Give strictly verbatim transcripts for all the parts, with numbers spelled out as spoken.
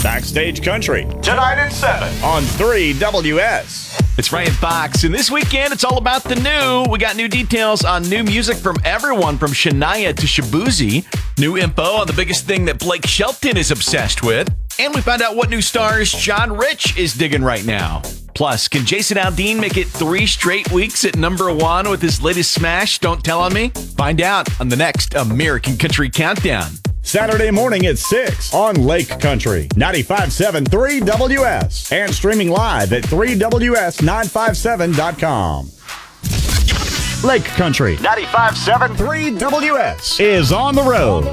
Backstage Country. Tonight at seven. On three W S. It's Ryan Fox, and this weekend it's all about the new. We got new details on new music from everyone from Shania to Shabuzi, new info on the biggest thing that Blake Shelton is obsessed with, and we found out what new stars John Rich is digging right now. Plus, can Jason Aldean make it three straight weeks at number one with his latest smash, Don't Tell On Me? Find out on the next American Country Countdown. Saturday morning at six on Lake Country, ninety-five point seven three W S, and streaming live at three W S nine five seven dot com. Lake Country, ninety-five point seven three W S is on the road.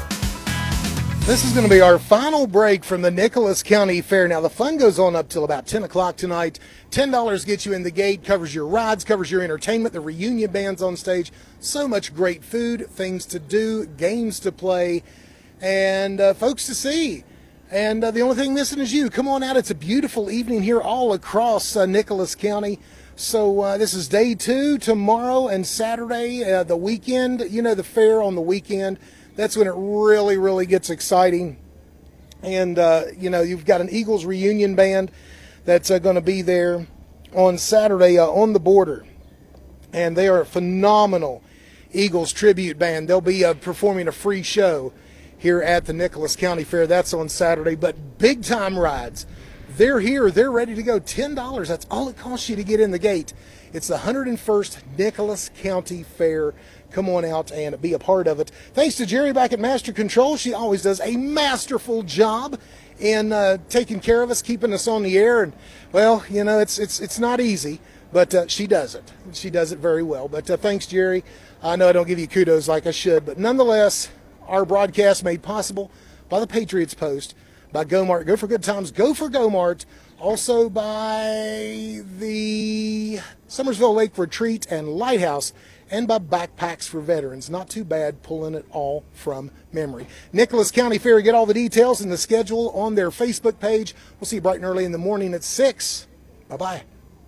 This is going to be our final break from the Nicholas County Fair. Now, the fun goes on up till about ten o'clock tonight. ten dollars gets you in the gate, covers your rides, covers your entertainment, the reunion band's on stage. So much great food, things to do, games to play, and uh, folks to see. And uh, the only thing missing is you. Come on out. It's a beautiful evening here all across uh, Nicholas County. So uh, this is day two, tomorrow and Saturday, uh, the weekend. You know, the fair on the weekend. That's when it really, really gets exciting. And, uh, you know, you've got an Eagles reunion band that's uh, going to be there on Saturday uh, on the border. And they are a phenomenal Eagles tribute band. They'll be uh, performing a free show here at the Nicholas County Fair. That's on Saturday. But big time rides. They're here. They're ready to go. ten dollars. That's all it costs you to get in the gate. It's the one hundred first Nicholas County Fair. Come on out and be a part of it. Thanks to Jerry back at Master Control. She always does a masterful job in uh, taking care of us, keeping us on the air. And, well, you know, it's it's it's not easy, but uh, she does it. She does it very well. But uh, thanks, Jerry. I know I don't give you kudos like I should, but nonetheless, our broadcast made possible by the Patriots Post, by Go-Mart. Go for Good Times. Go for Go-Mart. Also by the Summersville Lake Retreat and Lighthouse, and by Backpacks for Veterans. Not too bad, pulling it all from memory. Nicholas County Fair, get all the details and the schedule on their Facebook page. We'll see you bright and early in the morning at six. Bye-bye.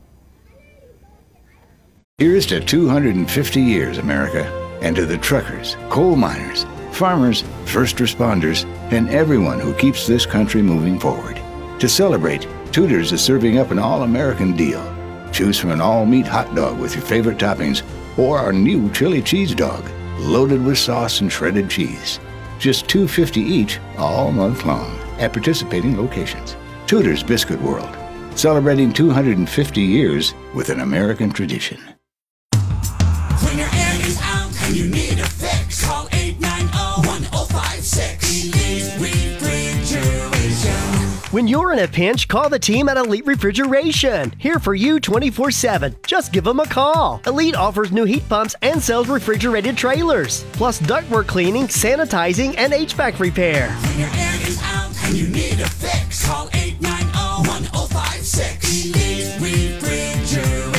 Here's to two hundred fifty years, America, and to the truckers, coal miners, farmers, first responders, and everyone who keeps this country moving forward. To celebrate, Tudor's is serving up an all-American deal. Choose from an all-meat hot dog with your favorite toppings, or our new chili cheese dog, loaded with sauce and shredded cheese. Just two dollars and fifty cents each, all month long, at participating locations. Tudor's Biscuit World, celebrating two hundred fifty years with an American tradition. When your air is out and you need a fix, call eight nine zero, one zero five six. Elite Refrigeration. When you're in a pinch, call the team at Elite Refrigeration. Here for you twenty-four seven. Just give them a call. Elite offers new heat pumps and sells refrigerated trailers, plus ductwork cleaning, sanitizing, and H V A C repair. When your air is out and you need a fix, call eight nine zero, one zero five six. Elite Refrigeration.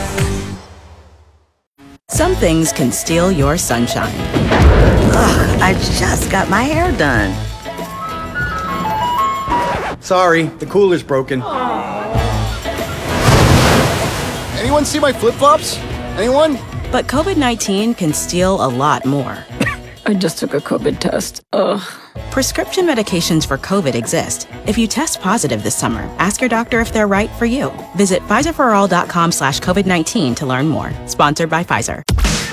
Some things can steal your sunshine. Ugh, I just got my hair done. Sorry, the cooler's broken. Anyone see my flip-flops? Anyone? But COVID nineteen can steal a lot more. I just took a COVID test. Ugh. Prescription medications for COVID exist. If you test positive this summer, ask your doctor if they're right for you. Visit Pfizer for all dot com slash COVID nineteen to learn more. Sponsored by Pfizer.